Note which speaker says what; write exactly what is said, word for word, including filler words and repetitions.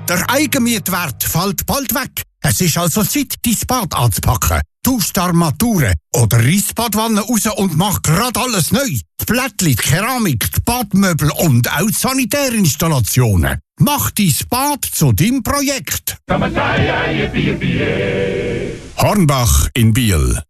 Speaker 1: Der Eigenmietwert fällt bald weg. Es ist also Zeit, dein Bad anzupacken. Tausch die Armaturen oder reiss die Badwanne raus und mach grad alles neu. Die Plättli, die Keramik, die Badmöbel und auch die Sanitärinstallationen. Mach dein Bad zu deinem Projekt. Hornbach in Biel.